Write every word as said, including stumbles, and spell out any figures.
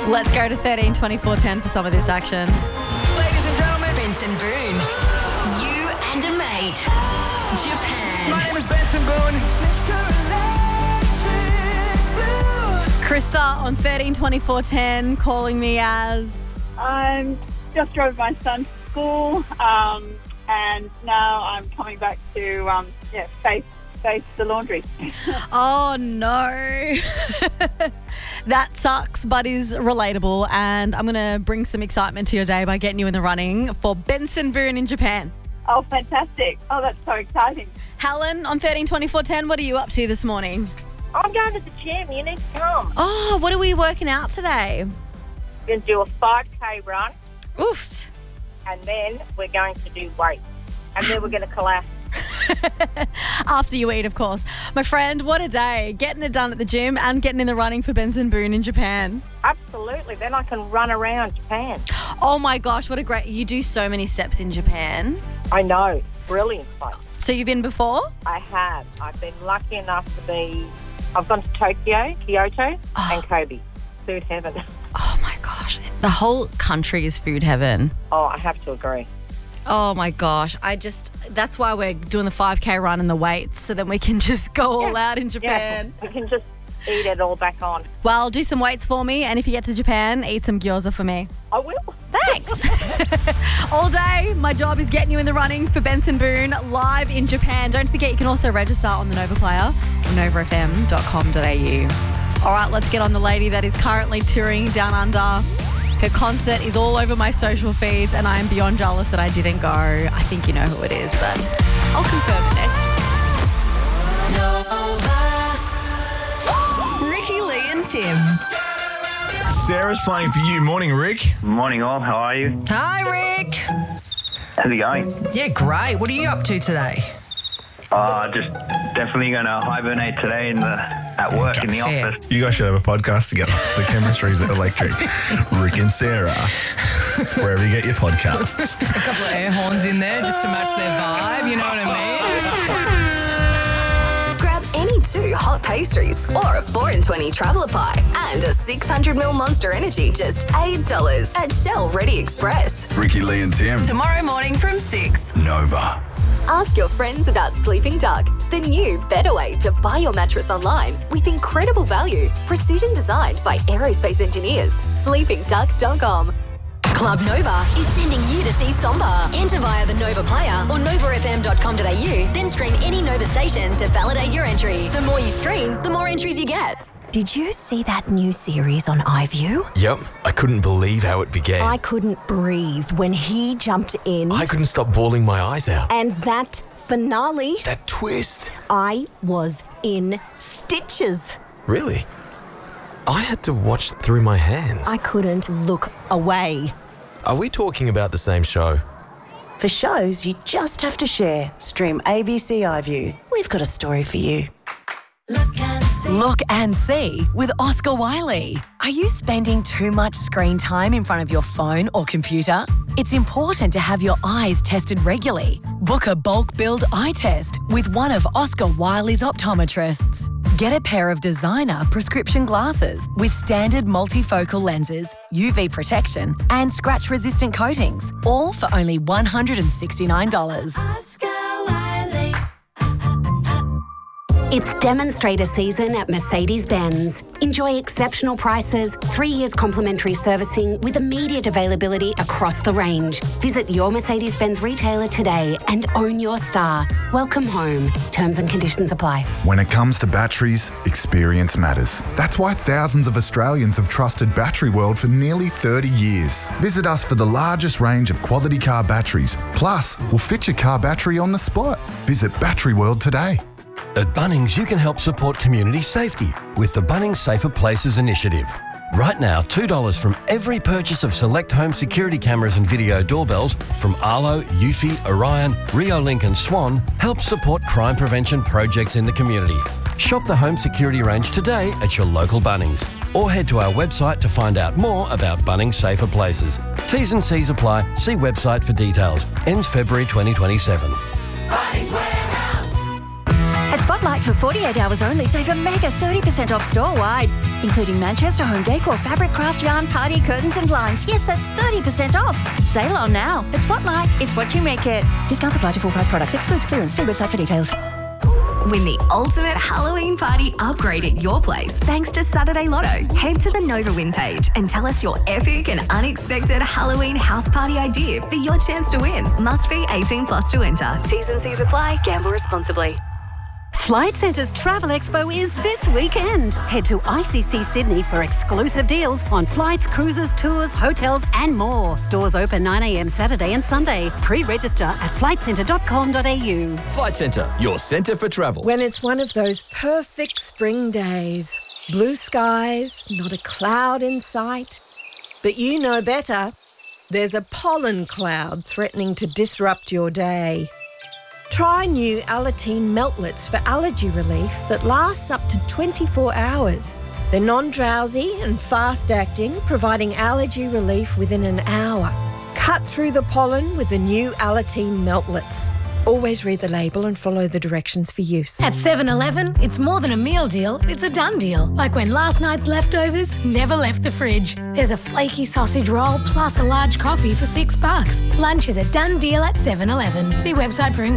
Let's go to thirteen twenty-four ten for some of this action. Ladies and gentlemen, Benson Boone. You and a mate. Japan. my name is Benson Boone. Mister Electric Blue. Krista on thirteen twenty-four ten calling me as... I'm just drove my son to school, um, and now I'm coming back to um, yeah, face face the laundry. Oh, no. That sucks, but is relatable. And I'm going to bring some excitement to your day by getting you in the running for Benson Boone in Japan. Oh, fantastic! Oh, that's so exciting. Helen on thirteen twenty-four ten, what are you up to this morning? I'm going to the gym. You need to come. Oh, what are we working out today? We're going to do a five K run, Oofed. and then we're going to do weights. And then we're going to collapse. After you eat, of course. My friend, what a day. Getting it done at the gym and getting in the running for Benson Boone in Japan. Absolutely. Then I can run around Japan. Oh my gosh, what a great... You do so many steps in Japan. I know. Brilliant place. So you've been before? I have. I've been lucky enough to be... I've gone to Tokyo, Kyoto, Oh. and Kobe. Food heaven. Oh my gosh. The whole country is food heaven. Oh, I have to agree. Oh my gosh. I just... That's why we're doing the five K run and the weights, so then we can just go all Yeah. out in Japan. Yeah, we can just eat it all back on. Well, do some weights for me, and if you get to Japan, eat some gyoza for me. I will. Thanks. All day, my job is getting you in the running for Benson Boone live in Japan. Don't forget, you can also register on the Nova Player, nova f m dot com dot a u. All right, let's get on the lady that is currently touring down under. Her concert is all over my social feeds, and I am beyond jealous that I didn't go. I think you know who it is, but I'll confirm it next. Ricky, Lee and Tim. Sarah's playing for you. Morning, Rick. Morning all, how are you? Hi, Rick. How's it going? Yeah, great. What are you up to today? Uh, just definitely going to hibernate today in the at work in the Fair. office. You guys should have a podcast together. The chemistry's electric. Rick and Sarah, wherever you get your podcasts. A couple of air horns in there just to match their vibe, you know what I mean? Grab any two hot pastries or a four in twenty traveller pie and a six hundred milliliter Monster Energy, just eight dollars at Shell Ready Express. Ricky, Lee and Tim. Tomorrow morning from six. Nova. Ask your friends about Sleeping Duck, the new better way to buy your mattress online with incredible value, precision designed by aerospace engineers. sleeping duck dot com. Club Nova is sending you to see Somba. Enter via the Nova Player or nova f m dot com dot a u, then stream any Nova station to validate your entry. The more you stream, the more entries you get. Did you see that new series on iView? Yep, I couldn't believe how it began. I couldn't breathe when he jumped in. I couldn't stop bawling my eyes out. And that finale, That twist. I was in stitches. Really? I had to watch through my hands. I couldn't look away. Are we talking about the same show? For shows you just have to share, stream A B C iView. We've got a story for you. Look and see with Oscar Wiley. Are you spending too much screen time in front of your phone or computer? It's important to have your eyes tested regularly. Book a bulk billed eye test with one of Oscar Wiley's optometrists. Get a pair of designer prescription glasses with standard multifocal lenses, U V protection and scratch-resistant coatings, all for only one hundred sixty-nine dollars. It's demonstrator season at Mercedes-Benz. Enjoy exceptional prices, three years complimentary servicing with immediate availability across the range. Visit your Mercedes-Benz retailer today and own your star. Welcome home. Terms and conditions apply. When it comes to batteries, experience matters. That's why thousands of Australians have trusted Battery World for nearly thirty years. Visit us for the largest range of quality car batteries. Plus, we'll fit your car battery on the spot. Visit Battery World today. At Bunnings, you can help support community safety with the Bunnings Safer Places initiative. Right now, two dollars from every purchase of select home security cameras and video doorbells from Arlo, Eufy, Orion, Riolink and Swan helps support crime prevention projects in the community. Shop the home security range today at your local Bunnings or head to our website to find out more about Bunnings Safer Places. T's and C's apply. See website for details. Ends February twenty twenty-seven. At Spotlight Tonight for forty-eight hours only, save a mega thirty percent off store-wide, including Manchester home decor, fabric, craft, yarn, party, curtains and blinds. Yes, that's thirty percent off. Sale on now. It's Spotlight. It's what you make it. Discounts apply to full price products. Excludes clearance. See website for details. Win the ultimate Halloween party upgrade at your place thanks to Saturday Lotto. Head to the Nova Win page and tell us your epic and unexpected Halloween house party idea for your chance to win. Must be eighteen plus to enter. T's and C's apply. Gamble responsibly. Flight Centre's Travel Expo is this weekend. Head to I C C Sydney for exclusive deals on flights, cruises, tours, hotels and more. Doors open nine a m Saturday and Sunday. Pre-register at flight centre dot com dot a u. Flight Centre, your centre for travel. When it's one of those perfect spring days, blue skies, not a cloud in sight, but you know better, there's a pollen cloud threatening to disrupt your day. Try new Alateen Meltlets for allergy relief that lasts up to twenty-four hours. They're non-drowsy and fast-acting, providing allergy relief within an hour. Cut through the pollen with the new Alateen Meltlets. Always read the label and follow the directions for use. At seven eleven, it's more than a meal deal, it's a done deal. Like when last night's leftovers never left the fridge. There's a flaky sausage roll plus a large coffee for six bucks. Lunch is a done deal at seven eleven. See website for info.